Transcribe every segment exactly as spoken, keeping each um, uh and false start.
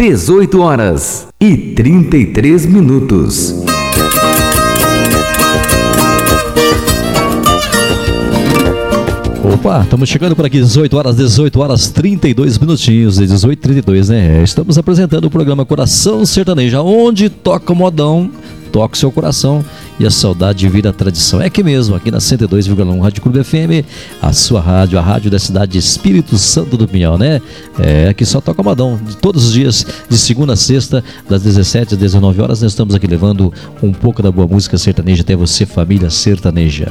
dezoito horas e trinta e três minutos. Opa, estamos chegando por aqui, dezoito horas, dezoito horas, trinta e dois minutinhos, dezoito e trinta e dois, né? Estamos apresentando o programa Coração Sertanejo, onde toca o modão, toca o seu coração e a saudade vira tradição. É aqui mesmo, aqui na cento e dois vírgula um Rádio Clube F M, a sua rádio, a rádio da cidade de Espírito Santo do Pinhal, né? É, aqui só toca o modão, de todos os dias, de segunda a sexta, das dezessete às dezenove horas, nós estamos aqui levando um pouco da boa música sertaneja até você, família sertaneja.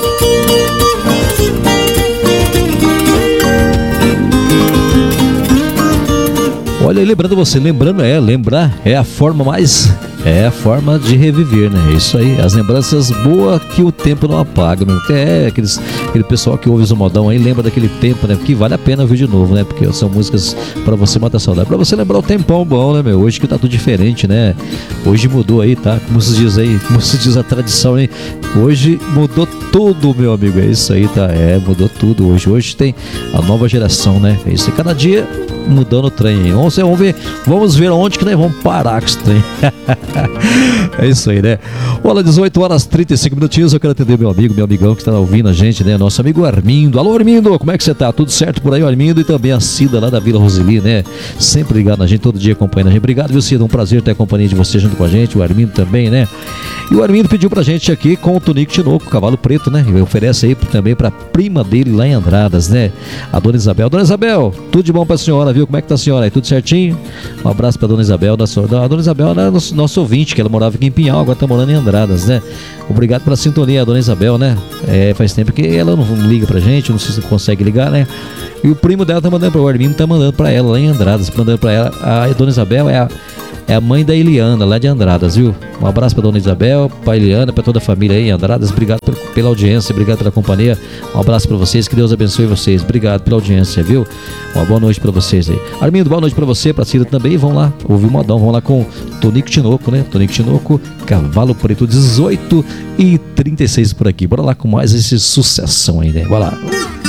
Olha, lembrando você, lembrando é, lembrar é a forma mais, é a forma de reviver, né? É isso aí, as lembranças boas que o tempo não apaga, meu. É, aqueles, aquele pessoal que ouve o modão aí, lembra daquele tempo, né? Que vale a pena ouvir de novo, né? Porque são músicas pra você matar a saudade, pra você lembrar o tempão bom, né, meu? Hoje que tá tudo diferente, né? Hoje mudou aí, tá? Como se diz aí, como se diz a tradição, hein? Hoje mudou tudo, meu amigo, é isso aí, tá? É, mudou tudo hoje. Hoje tem a nova geração, né? É isso aí, cada dia mudando o trem. Vamos, vamos ver, vamos ver onde que nós vamos parar com esse trem. É isso aí, né? Olha, dezoito horas, trinta e cinco minutinhos. Eu quero atender meu amigo, meu amigão que está ouvindo a gente, né? Nosso amigo Armindo. Alô, Armindo, como é que você tá? Tudo certo por aí, Armindo? E também a Cida lá da Vila Roseli, né? Sempre ligado na gente, todo dia acompanhando a gente. Obrigado, viu, Cida? Um prazer ter a companhia de você junto com a gente. O Armindo também, né? E o Armindo pediu pra gente aqui com o Tonico Tinoco, cavalo preto, né? E oferece aí também pra prima dele lá em Andradas, né? A dona Isabel. Dona Isabel, tudo de bom pra senhora, viu? Como é que tá a senhora aí? Tudo certinho? Um abraço pra dona Isabel. Da sua... A dona Isabel era nosso, nosso ouvinte, que ela morava aqui em Pinhal, agora tá morando em Andradas, né? Obrigado pela sintonia, a dona Isabel, né? É, faz tempo que ela não liga pra gente, não sei se consegue ligar, né? E o primo dela tá mandando pra o Armindo, tá mandando pra ela lá em Andradas, mandando pra ela. A dona Isabel é a É a mãe da Eliana, lá de Andradas, viu? Um abraço pra dona Isabel, pra Eliana, pra toda a família aí em Andradas. Obrigado pela audiência, obrigado pela companhia. Um abraço pra vocês, que Deus abençoe vocês. Obrigado pela audiência, viu? Uma boa noite pra vocês aí. Armindo, boa noite pra você, pra Cida também. Vão lá, ouvir o modão, vão lá com Tonico Tinoco, né? Tonico Tinoco, Cavalo Preto, dezoito e trinta e seis por aqui. Bora lá com mais esse sucessão aí, né? Bora lá.